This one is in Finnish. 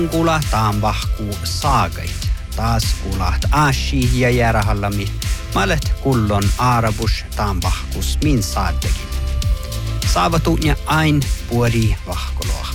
Kula taan vahkuu saagait. Taas kulaht aashi ja järahallami. Malet kullon aarabus taan vahkus min saaddekin. Saavatu ja ain puoli vahkolo.